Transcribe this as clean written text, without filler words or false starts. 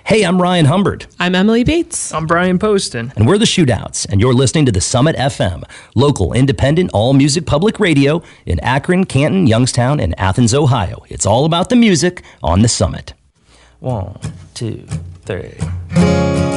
Hey, I'm Ryan Humbert. I'm Emily Bates. I'm Brian Poston. And we're the Shootouts, and you're listening to the Summit FM, local, independent, all-music public radio in Akron, Canton, Youngstown, and Athens, Ohio. It's all about the music on the Summit. 1, 2, 3.